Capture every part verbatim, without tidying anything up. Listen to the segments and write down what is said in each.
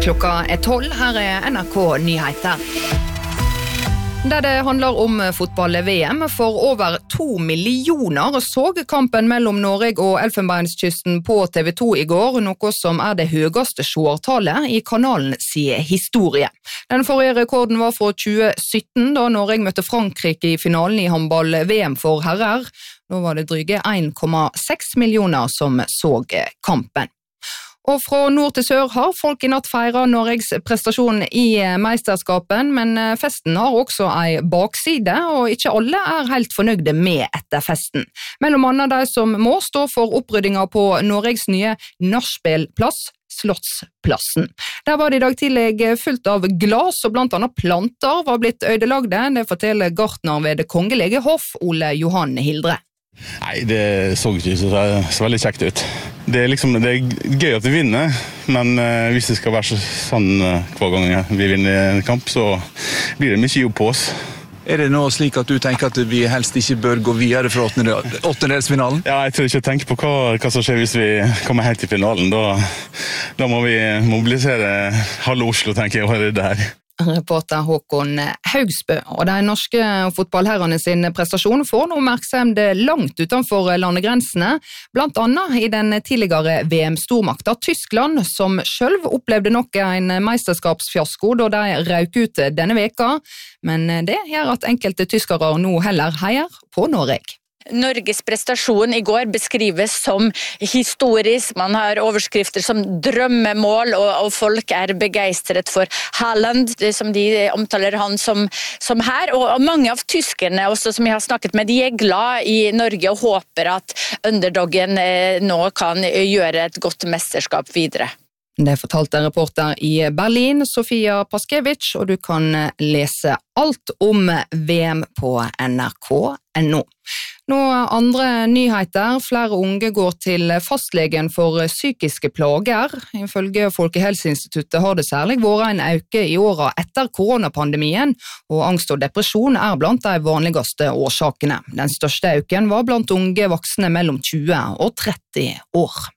Klokka er tolv, her er N R K Nyheter. Der det handler om fotball-V M, for over to millioner så kampen mellom Norge og Elfenbenskysten på T V to i går, noe som er det høyeste seertallet i kanalens historie. Den forrige rekorden var fra tjue sytten, da Norge møtte Frankrike i finalen i håndball-V M for herrer. Nå var det dryge en komma seks millioner som så kampen. Og fra nord til sør har folk i natt feiret Norges prestasjon i meisterskapen, men festen har også en bakside, og ikke alle er helt fornøyde med etter festen. Mellom annet de som må stå for oppryddinga på Norges nye nachspielplass, Slottsplassen. Der var det i dag tidlig fullt av glas, og blant annet planter var blitt ødelagde. Det forteller gartner ved det kongelige hoff, Ole Johan Hildre. Nei, det så ikke så, så veldig kjekt ut. Det er, liksom, det er gøy at vi vinner, men uh, hvis det skal være så, sånn uh, hver gang vi vinner en kamp, så blir det mye jobb på oss. Er det nå slik at du tenker at vi helst ikke bør gå videre fra åttendedelsfinalen? Ja, jeg tror ikke å tenke på hva, hva som skjer hvis vi kommer helt til finalen. Da, da må vi mobilisere halve Oslo, tenker jeg, og være der. Reporter Håkon Haugsbø, og de norske fotballherrene sin prestasjon får nå oppmerksomhet langt utenfor landegrensene, blant annet i den tidligere V M-stormakta Tyskland, som selv opplevde nok en mesterskapsfiasko da de røk ut denne veka, men det gjør at enkelte tyskere nå heller heier på Norge. Norges prestasjon i går beskrives som historisk, man har overskrifter som drømmemål, og, og folk er begeistret for Haaland, som de omtaler han som, som her, og, og mange av tyskerne også som jeg har snakket med, de er glad i Norge og håper at underdoggen eh, nå kan gjøre et godt mesterskap videre. Det fortalte reporter i Berlin, Sofia Paskevich, og du kan lese alt om V M på N R K punktum N O. Nå andre nyheter, flere unge går til fastlegen for psykiske plager. Ifølge Folkehelseinstituttet har det særlig vært en øke i åra etter koronapandemien, og angst og depresjon er blant de vanligste årsakene. Den største øken var blant unge voksne mellom tjue og tretti år.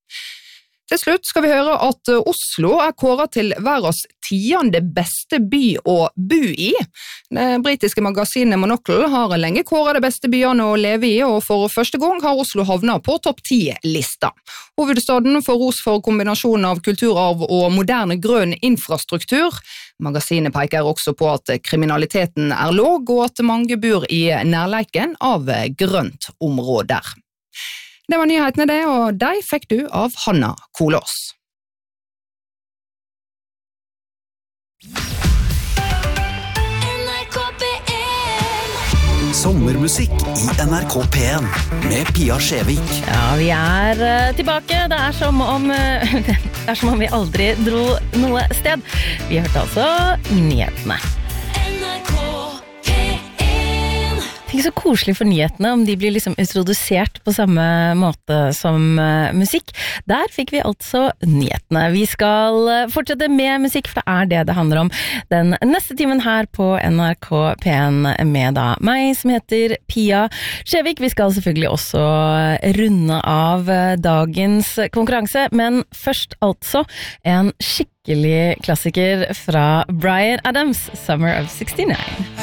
Til slutt skal vi høre at Oslo er kåret til verdens tiende beste by å bo i. Det britiske magasinet Monocle har lenge kåret de beste byene å leve i, og for første gang har Oslo havnet på topp ti-lista. Hovedstaden får ros for kombinasjonen av kulturarv og moderne grønn infrastruktur. Magasinet peker også på at kriminaliteten er låg, og at mange bor i nærleiken av grønt områder. Det var nyhetene det, og de fikk du av Hanna Kolås. Sommermusikk i N R K P en med Pia Skjevik. Ja, vi er tilbake. Det er som om, det er som om vi aldri dro noe sted. Vi hørte altså nyhetene. Ikke så koselig for nyhetene om de blir liksom introdusert på samme måte som uh, musikk. Der fikk vi altså nyhetene. Vi skal fortsette med musikk, for det er det det handler om den neste timen her på N R K P en med da meg som heter Pia Skjevik. Vi skal selvfølgelig også runde av dagens konkurranse, men først altså en skikkelig klassiker fra Bryan Adams, Summer of sixty-nine.